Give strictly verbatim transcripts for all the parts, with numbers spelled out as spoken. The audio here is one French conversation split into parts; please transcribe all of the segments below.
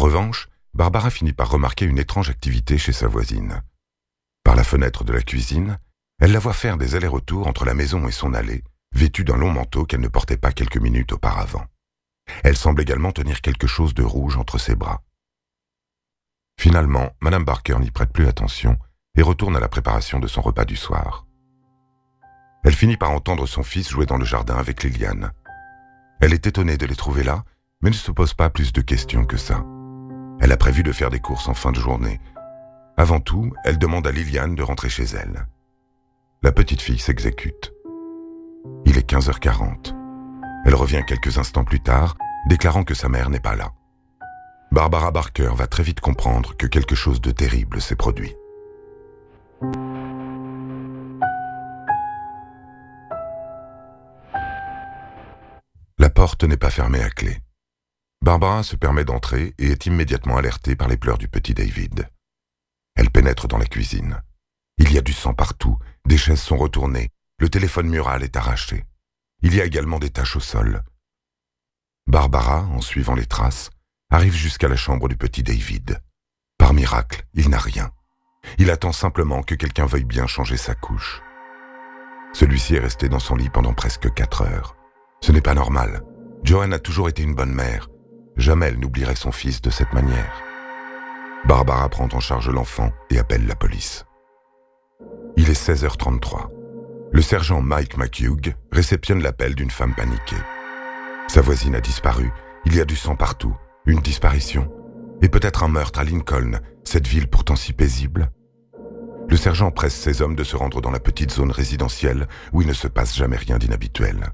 revanche, Barbara finit par remarquer une étrange activité chez sa voisine. Par la fenêtre de la cuisine, elle la voit faire des allers-retours entre la maison et son allée, vêtue d'un long manteau qu'elle ne portait pas quelques minutes auparavant. Elle semble également tenir quelque chose de rouge entre ses bras. Finalement, Madame Barker n'y prête plus attention et retourne à la préparation de son repas du soir. Elle finit par entendre son fils jouer dans le jardin avec Liliane. Elle est étonnée de les trouver là, mais ne se pose pas plus de questions que ça. Elle a prévu de faire des courses en fin de journée. Avant tout, elle demande à Liliane de rentrer chez elle. La petite fille s'exécute. Il est quinze heures quarante. Elle revient quelques instants plus tard, déclarant que sa mère n'est pas là. Barbara Barker va très vite comprendre que quelque chose de terrible s'est produit. La porte n'est pas fermée à clé. Barbara se permet d'entrer et est immédiatement alertée par les pleurs du petit David. Elle pénètre dans la cuisine. Il y a du sang partout, des chaises sont retournées, le téléphone mural est arraché. Il y a également des taches au sol. Barbara, en suivant les traces, arrive jusqu'à la chambre du petit David. Par miracle, il n'a rien. Il attend simplement que quelqu'un veuille bien changer sa couche. Celui-ci est resté dans son lit pendant presque quatre heures. Ce n'est pas normal. Joanne a toujours été une bonne mère. Jamais elle n'oublierait son fils de cette manière. Barbara prend en charge l'enfant et appelle la police. Il est seize heures trente-trois. Le sergent Mike McHugh réceptionne l'appel d'une femme paniquée. Sa voisine a disparu, il y a du sang partout, une disparition, et peut-être un meurtre à Lincoln, cette ville pourtant si paisible. Le sergent presse ses hommes de se rendre dans la petite zone résidentielle où il ne se passe jamais rien d'inhabituel.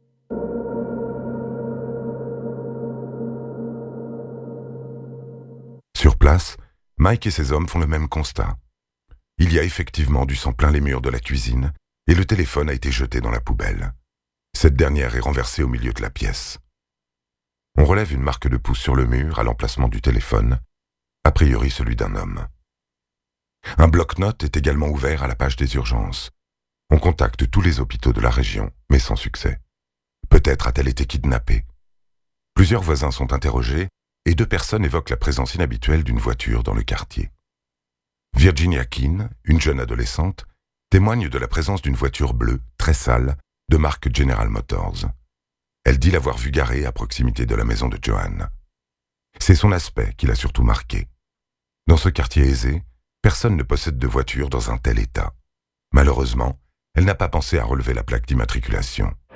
Sur place, Mike et ses hommes font le même constat. Il y a effectivement du sang plein les murs de la cuisine et le téléphone a été jeté dans la poubelle. Cette dernière est renversée au milieu de la pièce. On relève une marque de pouce sur le mur à l'emplacement du téléphone, a priori celui d'un homme. Un bloc-notes est également ouvert à la page des urgences. On contacte tous les hôpitaux de la région, mais sans succès. Peut-être a-t-elle été kidnappée. Plusieurs voisins sont interrogés et deux personnes évoquent la présence inhabituelle d'une voiture dans le quartier. Virginia Keane, une jeune adolescente, témoigne de la présence d'une voiture bleue, très sale, de marque General Motors. Elle dit l'avoir vue garée à proximité de la maison de Joanne. C'est son aspect qui l'a surtout marqué. Dans ce quartier aisé, personne ne possède de voiture dans un tel état. Malheureusement, elle n'a pas pensé à relever la plaque d'immatriculation.